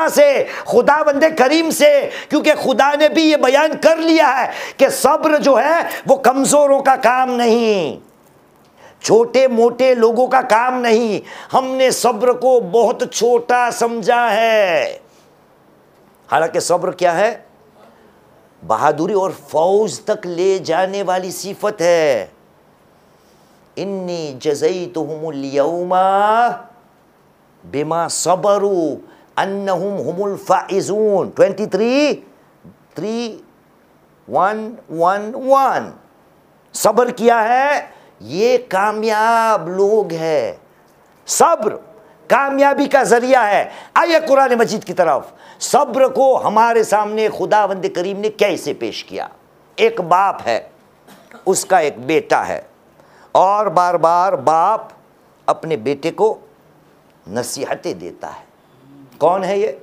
اللہ سے، خدا بندے کریم سے، کیونکہ خدا نے بھی یہ بیان کر لیا ہے کہ صبر جو ہے وہ کمزوروں کا کام نہیں، چھوٹے موٹے لوگوں کا کام نہیں۔ ہم نے صبر کو بہت چھوٹا سمجھا ہے، حالانکہ صبر کیا ہے؟ بہادری اور فوز تک لے جانے والی صفت ہے۔ انی جزیتہم اليوم بما صبروا انہم هم الفائزون، 23:3:1:1:1۔ صبر کیا ہے؟ یہ کامیاب لوگ ہے۔ صبر کامیابی کا ذریعہ ہے۔ آئیے قرآن مجید کی طرف۔ صبر کو ہمارے سامنے خداوند کریم نے کیسے پیش کیا؟ ایک باپ ہے، اس کا ایک بیٹا ہے، اور بار بار باپ اپنے بیٹے کو نصیحتیں دیتا ہے۔ کون ہے یہ؟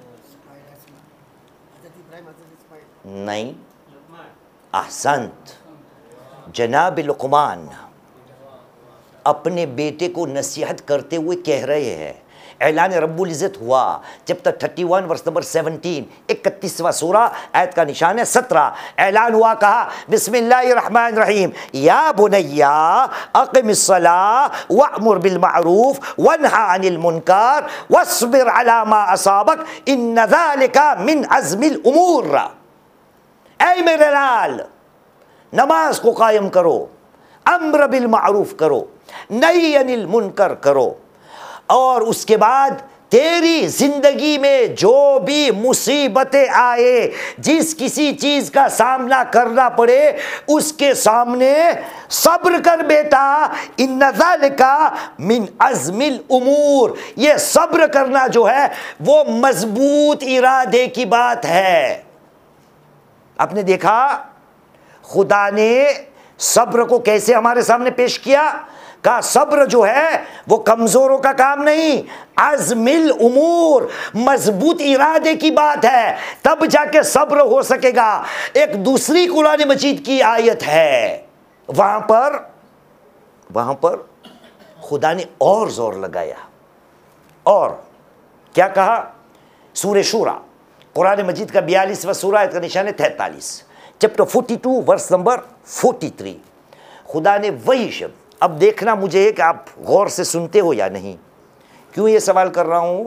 نہیں، احسنت، جناب لقمان اپنے بیٹے کو نصیحت کرتے ہوئے کہہ رہے ہیں۔ اعلان رب العزت ہوا چیپٹر 31 ورس نمبر 17، 31واں سورہ، آیت کا نشان ہے 17۔ اعلان ہوا، کہا بسم اللہ الرحمن الرحیم، یا بنی اقم الصلاۃ وامر بالمعروف وانہی عن المنکر واصبر علی ما اصابک ان ذلک من عزم الامور۔ اے میرے لال، نماز کو قائم کرو، امر بالمعروف کرو، نہی عن المنکر کرو، اور اس کے بعد تیری زندگی میں جو بھی مصیبتیں آئے، جس کسی چیز کا سامنا کرنا پڑے، اس کے سامنے صبر کر بیٹا، ان ذالک من عزم الامور۔ یہ صبر کرنا جو ہے وہ مضبوط ارادے کی بات ہے۔ آپ نے دیکھا خدا نے صبر کو کیسے ہمارے سامنے پیش کیا؟ کہا صبر جو ہے وہ کمزوروں کا کام نہیں، عزم الامور، مضبوط ارادے کی بات ہے، تب جا کے صبر ہو سکے گا۔ ایک دوسری قرآن مجید کی آیت ہے، وہاں پر خدا نے اور زور لگایا، اور کیا کہا؟ سورہ شورى، قرآن مجید کا 42واں سورہ، آیت کا نشان ہے 43، چیپٹر 42 ورس نمبر 43۔ خدا نے وہی شب، اب دیکھنا مجھے کہ آپ غور سے سنتے ہو یا نہیں۔ کیوں یہ سوال کر رہا ہوں؟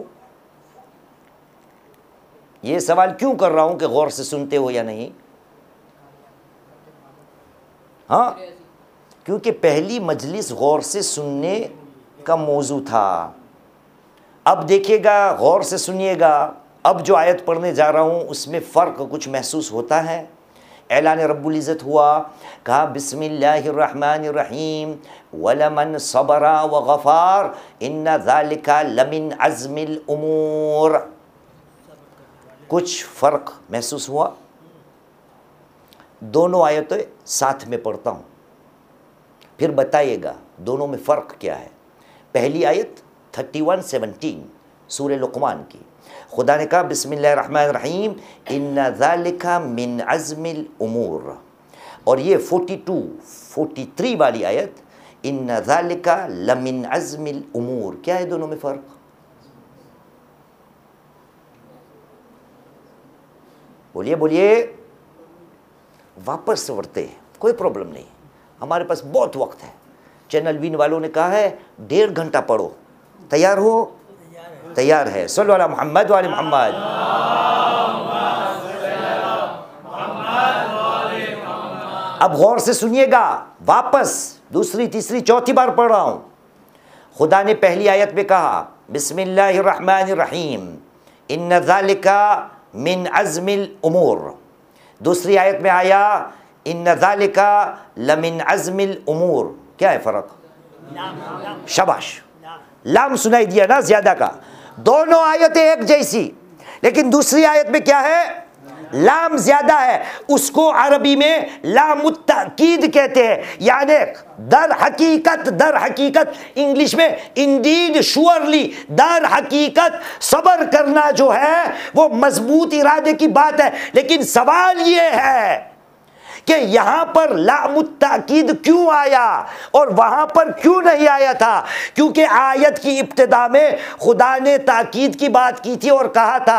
یہ سوال کیوں کر رہا ہوں کہ غور سے سنتے ہو یا نہیں؟ ہاں، کیونکہ پہلی مجلس غور سے سننے کا موضوع تھا۔ اب دیکھیے گا، غور سے سنیے گا، اب جو آیت پڑھنے جا رہا ہوں اس میں فرق کچھ محسوس ہوتا ہے۔ اعلان رب العزت ہوا، کہا بسم اللہ الرحمن الرحیم وَلَمَنْ صَبَرَ وَغَفَارَ إِنَّ ذَلِكَ لَمِنْ عَزْمِ الْأُمُورِ۔ کچھ فرق محسوس ہوا؟ دونوں آیتیں ساتھ میں پڑھتا ہوں، پھر بتائیے گا دونوں میں فرق کیا ہے۔ پہلی آیت 31:17 سورہ لقمان کی، خدا نے کہا بسم اللہ الرحمن الرحیم ان ذالک من عزم الامور، اور یہ 43 والی آیت ان ذالک لمن عزم الامور، کیا ہے دونوں میں فرق؟ بولیے، واپس پڑھتے ہیں، کوئی پرابلم نہیں، ہمارے پاس بہت وقت ہے۔ چینل وین والوں نے کہا ہے 1.5 گھنٹہ پڑھو، تیار ہو؟ تیار ہے؟ صلو علی محمد وعلی محمد۔ اب غور سے سنیے گا، واپس دوسری تیسری چوتھی بار پڑھ رہا ہوں۔ خدا نے پہلی آیت میں کہا بسم اللہ الرحمن الرحیم ان ذالک من عزم الامور، دوسری آیت میں آیا ان ذالک لمن عزم الامور، کیا ہے فرق؟ شاباش، لام سنائی دیا نا زیادہ کا۔ دونوں آیتیں ایک جیسی، لیکن دوسری آیت میں کیا ہے؟ لام زیادہ ہے، اس کو عربی میں لام التأکید کہتے ہیں، یعنی در حقیقت انگلش میں انڈیڈ شورلی، در حقیقت صبر کرنا جو ہے وہ مضبوط ارادے کی بات ہے۔ لیکن سوال یہ ہے کہ یہاں پر لام التأکید کیوں آیا اور وہاں پر کیوں نہیں آیا تھا؟ کیونکہ آیت کی ابتدا میں خدا نے تاکید کی بات کی تھی اور کہا تھا